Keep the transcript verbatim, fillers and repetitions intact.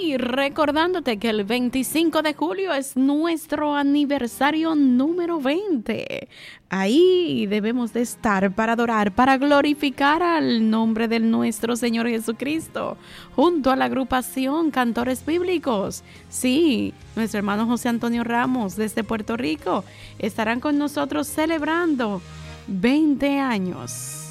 Y recordándote que el veinticinco de julio es nuestro aniversario número veinte. Ahí debemos de estar para adorar, para glorificar al nombre de nuestro Señor Jesucristo, junto a la agrupación Cantores Bíblicos. Sí, nuestro hermano José Antonio Ramos desde Puerto Rico estarán con nosotros celebrando veinte años.